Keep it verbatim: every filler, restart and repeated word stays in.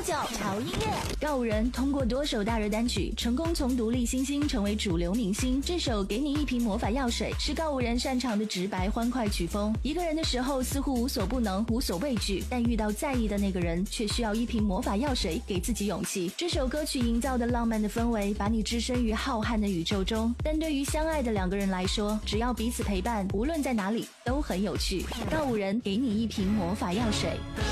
九潮音乐。告五人通过多首大热单曲，成功从独立新星成为主流明星。这首《给你一瓶魔法药水》是告五人擅长的直白欢快曲风。一个人的时候似乎无所不能，无所畏惧，但遇到在意的那个人，却需要一瓶魔法药水给自己勇气。这首歌曲营造的浪漫的氛围，把你置身于浩瀚的宇宙中。但对于相爱的两个人来说，只要彼此陪伴，无论在哪里都很有趣。告五人给你一瓶魔法药水。